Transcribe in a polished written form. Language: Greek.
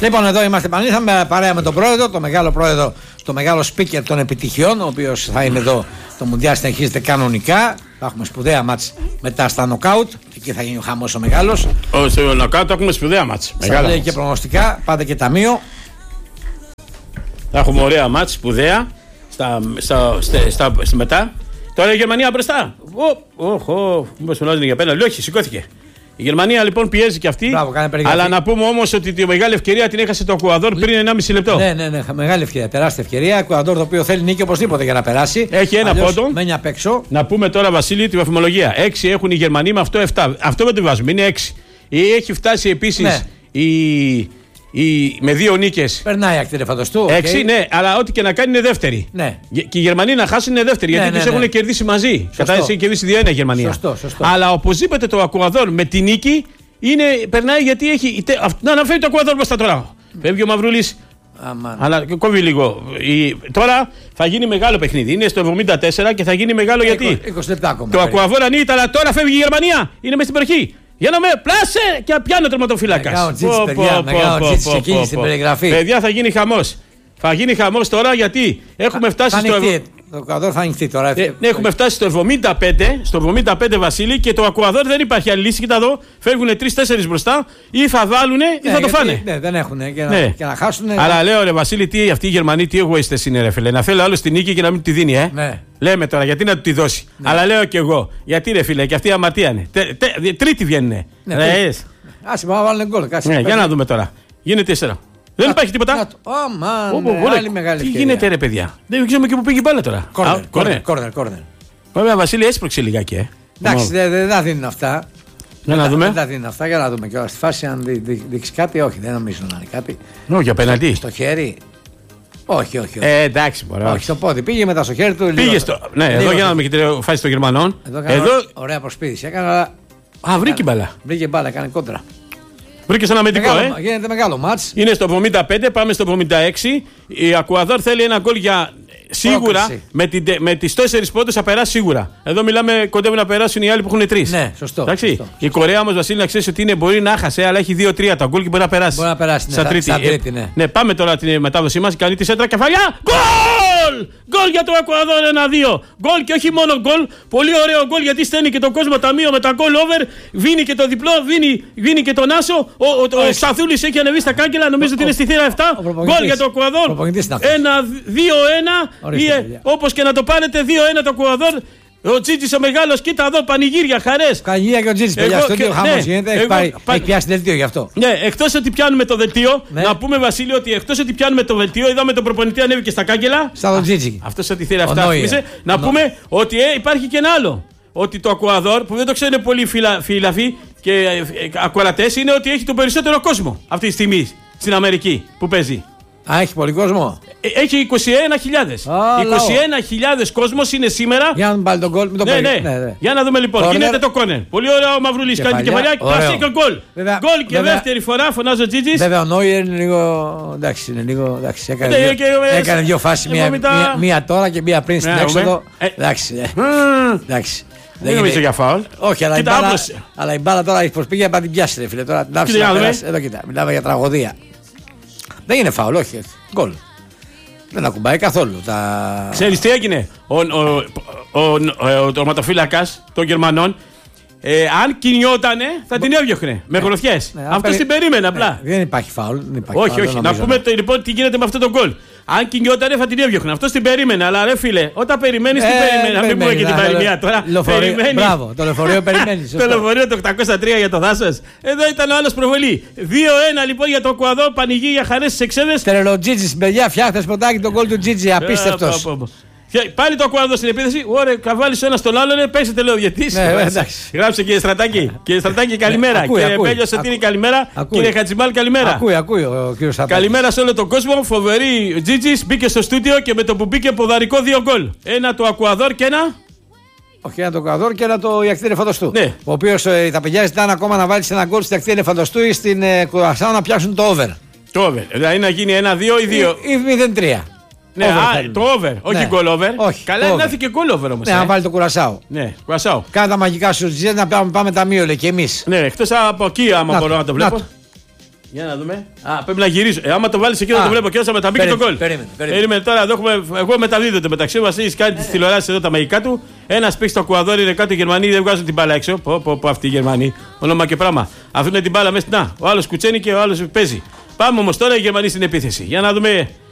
Λοιπόν, εδώ είμαστε πανήθαμε παρέα με τον πρόεδρο, το μεγάλο πρόεδρο, το μεγάλο speaker των επιτυχιών, ο οποίος θα είναι εδώ. Το Μουντιάλ συνεχίζεται κανονικά. Θα έχουμε σπουδαία μάτς μετά στα νοκάουτ. Εκεί θα γίνει ο χαμός ο μεγάλος. Στο νοκάουτ έχουμε σπουδαία μάτς. Σας λέει και προγνωστικά, πάτε και ταμείο. Θα έχουμε ωραία μάτς, σπουδαία. Μετά. Τώρα η Γερμανία μπροστά. Μήπως φωνάζουν για πέναλτι. Όχι, σηκώθηκε. Η Γερμανία λοιπόν πιέζει και αυτή. Μπράβο, αλλά να πούμε όμως ότι τη μεγάλη ευκαιρία την έχασε το Εκουαδόρ πριν 1,5 λεπτό. Ναι, μεγάλη ευκαιρία. Τεράστια ευκαιρία. Εκουαδόρ το οποίο θέλει νίκη οπωσδήποτε για να περάσει. Έχει ένα πόντο. Μένει απ' έξω. Να πούμε τώρα, Βασίλη, τη βαθμολογία. 6 έχουν οι Γερμανοί, με αυτό 7. Αυτό δεν το βάζουμε, είναι 6. Έχει φτάσει επίσης με 2 νίκες. Περνάει ακτινεφαντοστού. 6, ναι, αλλά ό,τι και να κάνει είναι δεύτερη. Ναι. Και οι Γερμανοί να χάσουν είναι δεύτερη, γιατί τους έχουν κερδίσει μαζί. Κατάλαβε, έχει κερδίσει 2-1 η Γερμανία. Σωστό. Αλλά οπωσδήποτε το Εκουαδόρ με τη νίκη περνάει, γιατί έχει. Να αναφέρει το Εκουαδόρ μπροστά τώρα. Φεύγει ο Μαυρούλης. Αλλά κόβει λίγο. Τώρα θα γίνει μεγάλο παιχνίδι. Είναι στο 74 και θα γίνει μεγάλο γιατί. 20 λεπτά ακόμα. Το Εκουαδόρ ανοίγει, αλλά τώρα φεύγει η Γερμανία. Είναι μέσα στην περιοχή. Για να με πλάσε και πιάνω τερματοφύλακα. Μεγάλο Τζίτσι εκείνη στην περιγραφή. Παιδιά, θα γίνει χαμός. Θα γίνει χαμός τώρα γιατί έχουμε φτάσει στο. Το Εκουαδόρ θα ανοιχτεί τώρα. Έχουμε φτάσει στο 75, Βασίλη, και το Εκουαδόρ δεν υπάρχει άλλη λύση. Κοίτα εδώ, φεύγουν 3-4 μπροστά, ή θα βάλουν ή θα το φάνε. Ναι, δεν έχουν και να χάσουν. Αλλά λέω, ρε Βασίλη, τι αυτοί οι Γερμανοί, τι εγωιστές είναι, ρε φίλε. Να θέλει άλλο τη νίκη και να μην τη δίνει, Ναι. Λέμε τώρα, γιατί να του τη δώσει. Ναι. Αλλά λέω κι εγώ, γιατί ρε φίλε, και αυτοί αμαρτία είναι. Τρίτη βγαίνουνε. Άσε, μα βάλουν γκολ. Για να δούμε τώρα. Γίνεται 4. Δεν υπάρχει τίποτα. Άλλη μεγάλη τι γίνεται, ρε παιδιά. Δεν ξέρουμε και που πήγε η μπάλα τώρα. Κόρνερ. Βέβαια, Βασίλη, έσπρωξε λιγάκι. Εντάξει, δεν θα δίνουν αυτά. Για να δούμε. Δεν θα δίνουν αυτά, για να δούμε. Και στη φάση, αν δείξει κάτι, όχι, δεν νομίζω να είναι κάτι. Όχι, απέναντι. Στο χέρι. Όχι. Εντάξει, μπορεί. Όχι, στο πόδι. Πήγε μετά στο χέρι του. Πήγε στο. Ναι, εδώ για να δούμε και τη φάση των Γερμανών. Εδώ. Ωραία προσπίδηση έκανα. Βρήκε μπάλα. Βρήκε μπάλα, έκανε κόντρα. Βρήκε ένα αμυντικό, Γίνεται μεγάλο μάτς. Είναι στο 75, πάμε στο 76. Η Εκουαδόρ θέλει ένα γκολ για. Σίγουρα με τις 4 πόντους θα περάσει σίγουρα. Εδώ μιλάμε, κοντεύουν να περάσουν οι άλλοι που έχουν 3. Ναι, σωστό. Η Κορέα όμως, Βασίλη, να ξέρει ότι μπορεί να χάσει, αλλά έχει 2-3 τα γκολ και μπορεί να περάσει. Μπορεί να περάσει. Σαν τρίτη. Ναι, πάμε τώρα την μετάδοσή μας. Καλή τη σέντρα, κεφαλιά. Γκολ! Γκολ για το Εκουαδόρ 1-2. Γκολ και όχι μόνο γκολ. Πολύ ωραίο γκολ γιατί στέλνει και τον κόσμο ταμείο με τα γκολ over. Βίνει και το διπλό, βίνει και τον Άσο. Ο Σαθούλης έχει ανεβεί στα κάγκελα, νομίζω ότι είναι στη θύρα 7. Γκολ για το Εκουαδόρ. 1-2-1. Όπως και να το πάρετε, 2-1 το Εκουαδόρ. Ο Τζίτζης ο μεγάλος, κοίτα εδώ, πανηγύρια, χαρές. Πανηγύρια και ο Τζίτζης, παιδιά, στο ίδιο χαμός γίνεται. Έχει πιάσει δελτίο γι' αυτό. Ναι, εκτός ότι πιάνουμε το δελτίο, να πούμε, Βασίλη, ότι εκτός ότι πιάνουμε το δελτίο, είδαμε τον προπονητή ανέβηκε στα κάγκελα. Σαν τον Τζίτζη. Αυτός ό,τι θέλει αυτά. Να πούμε ότι υπάρχει και ένα άλλο. Ότι το Εκουαδόρ, που δεν το ξέρουν πολλοί φιλαφοί και ακροατές, είναι ότι έχει τον περισσότερο κόσμο αυτή τη στιγμή στην Αμερική που παίζει. Έχει πολύ κόσμο. Έχει 21.000. 21.000 κόσμος είναι σήμερα. Για να πάλι τον γκολ. Ναι. Για να δούμε λοιπόν. Γίνεται το κόρνερ. Πολύ ωραίο ο Μαυρούλης. Κάνει την κεφαλιά. Κλασικό γκολ. Γκολ και δεύτερη φορά φωνάζει ο Τζίτζης. Βέβαια ο Νόιερ είναι λίγο. Εντάξει, είναι λίγο. Έκανε δύο φάσεις. Μία τώρα και μία πριν στην έξοδο. Εντάξει. Δεν νομίζω για φάουλ. Όχι, αλλά η μπάλα τώρα έχει προσπίγει να την πιάσει, ρε φίλε. Τώρα την άφησε να περάσει. Εδώ κοιτά. Μιλάμε για τραγωδία. Δεν είναι φάουλ, όχι. Γκολ. Δεν ακουμπάει καθόλου. Ξέρεις τι έγινε. Ο τερματοφύλακας των Γερμανών, αν κινιότανε, θα την έδιωχνε με γροθιές. Αυτός την περίμενε απλά. Δεν υπάρχει φάουλ. Όχι. Να πούμε λοιπόν τι γίνεται με αυτό το γκολ. Αν κινιότανε, θα την έδιωχνε. Αυτός την περίμενε. Αλλά ρε φίλε, όταν περιμένεις, τι περιμένει. Να μην πούμε και την παροιμία τώρα. Μπράβο, το λεωφορείο περιμένει. Το λεωφορείο το 803 για το δάσος. Εδώ ήταν ο άλλος προβολή. 2-1 λοιπόν για το Εκουαδόρ, πανηγύρια, χαρές στις εξέδες. Τρελοτζίτζης, παιδιά, φτιάχτε σποτάκι τον γκολ του Τζίτζη, απίστευτος. Πάλι το Εκουαδόρ στην επίθεση. Ωραία, καβάλει ο ένα στον άλλον, παίξτε λέω διετής. Γράψε κύριε Στρατάκη. Κύριε Στρατάκη, καλημέρα. Κύριε Μπέλιο Σωτήρη, καλημέρα. Κύριε Χατζημάλ, καλημέρα. Ακούει ο κύριος Στρατάκη. Καλημέρα σε όλο τον κόσμο. Φοβερή Τζίτζης μπήκε στο στούντιο και με το που μπήκε ποδαρικό 2 γκολ. Ένα το Εκουαδόρ και ένα. Όχι, ένα το Εκουαδόρ και ένα το Ιακτήρ Ελεφαντοστού. Ναι. Ο οποίο τα παιδιά ζητάνε ακόμα να βάλει ένα γκολ στην Ιακτήρ Ελεφαντοστού ή στην Κουρασάο να πιάσουν το over. Το over. Δηλαδή να γίνει 1-2 ή 2. Ή 0-3. Ναι, το over, όχι goal over. Καλά, να έρθει και goal over όμως. Ναι, να βάλει το Κουρασάο. Ναι, Κουρασάο. Κάνε τα μαγικά σου να πάμε ταμείο, λέει και εμείς. Ναι, εκτός από εκεί, άμα μπορώ να το βλέπω. Για να δούμε. Πρέπει να γυρίσω. Άμα το βάλει εκεί θα το βλέπω και όσα μεταμπεί και τον γκολ. Περίμενε τώρα, εδώ έχουμε. Εγώ μεταδίδονται μεταξύ μα. Έχει κάνει τι τηλεοράσει εδώ τα μαγικά του. Ένα παίξει στο Εκουαδόρ, είναι κάτω οι Γερμανοί, δεν βγάζουν την μπάλα έξω. Πω αυτοί οι Γερμανοί. Όνομα και πράγμα. Αφήνουν την μπάλα μέσα. Να, ο άλλο κουτσένει και ο άλλο παίζει. Πάμε όμω τώρα οι Γερμανοί στην επίθεση. Για να δούμε